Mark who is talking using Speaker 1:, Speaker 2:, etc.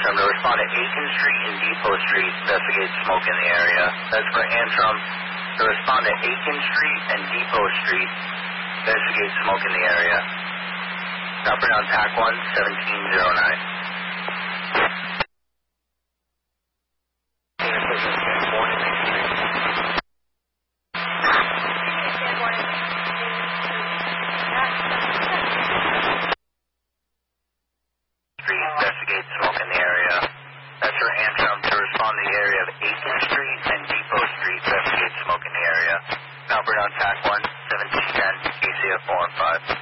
Speaker 1: Antrim to respond to Aiken Street and Depot Street, investigate smoke in the area. That's for Antrim to respond to Aiken Street and Depot Street, investigate smoke in the area. Copper down TAC 1, 1709. Investigate smoke in the area. That's for Antrim to respond to the area of Aiken Street and Depot Street, investigate smoke in the area. Copper down TAC 1, 1710, KCF 415.